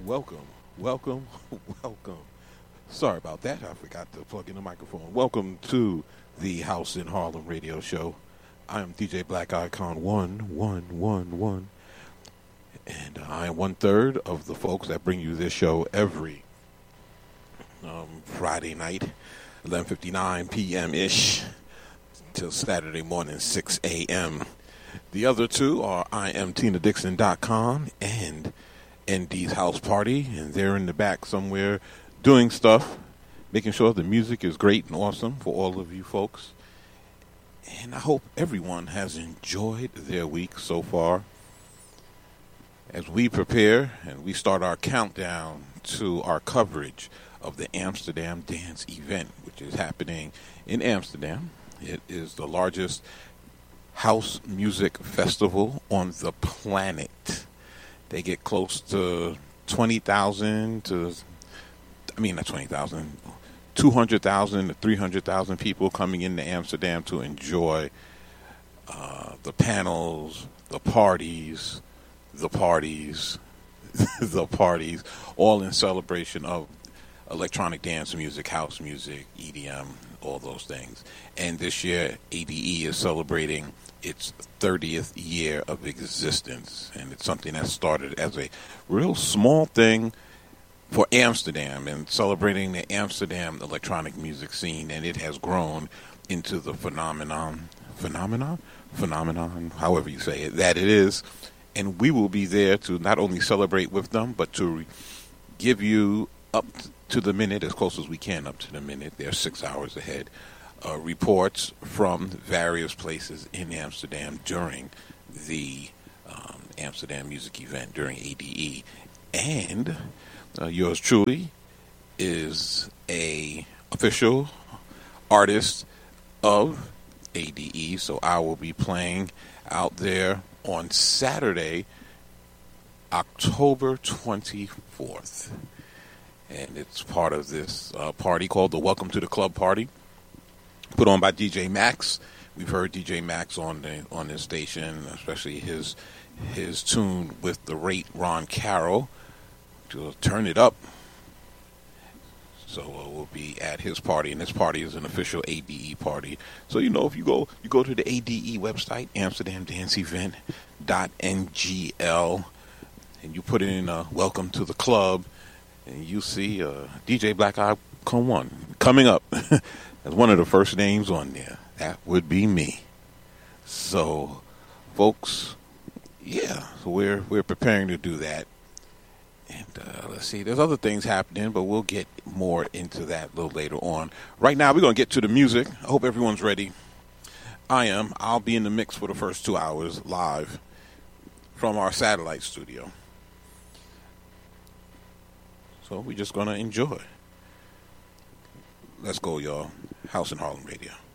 welcome, welcome, welcome. Sorry about that. I forgot to plug in the microphone. Welcome to the House in Harlem radio show. I am DJ Black Icon 1111, and I am one third of the folks that bring you this show every Friday night, 11:59 p.m. ish, till Saturday morning, 6 a.m. The other two are IamTinaDixon.com and ND's House Party, and they're in the back somewhere doing stuff, making sure the music is great and awesome for all of you folks. And I hope everyone has enjoyed their week so far. As we prepare and we start our countdown to our coverage of the Amsterdam Dance event, which is happening in Amsterdam. It is the largest house music festival on the planet. They get close to 20,000 to, not 20,000, 200,000 to 300,000 people coming into Amsterdam to enjoy the panels, the parties, the parties, all in celebration of electronic dance music, house music, EDM, all those things. And this year, ADE is celebrating its 30th year of existence, and it's something that started as a real small thing for Amsterdam and celebrating the Amsterdam electronic music scene, and it has grown into the phenomenon, however you say it, that it is. And we will be there to not only celebrate with them, but to give you up to the minute, as close as we can up to the minute, they're 6 hours ahead, reports from various places in Amsterdam during the Amsterdam music event, during ADE. And yours truly is a official artist of ADE, so I will be playing out there on Saturday, October 24th. And it's part of this party called the Welcome to the Club Party, put on by DJ Max. We've heard DJ Max on this station, especially his tune with the great Ron Carroll, to Turn It Up. So we'll be at his party, and this party is an official ADE party. So if you go to the ADE website, AmsterdamDanceEvent.ngl, and you put in Welcome to the Club, and you see DJ Black Icon 1 coming up as one of the first names on there. That would be me. So, folks, yeah, so we're preparing to do that. And let's see, there's other things happening, but we'll get more into that a little later on. Right now, we're going to get to the music. I hope everyone's ready. I'll be in the mix for the first 2 hours live from our satellite studio. So we're just going to enjoy. Let's go, y'all. House in Harlem Radio.